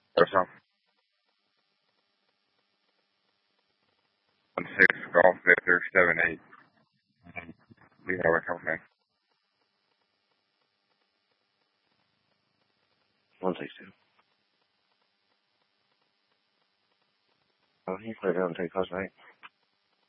Or something. 16 Golf Victor 78. We have a company. 162. Oh, he put it on take us, right?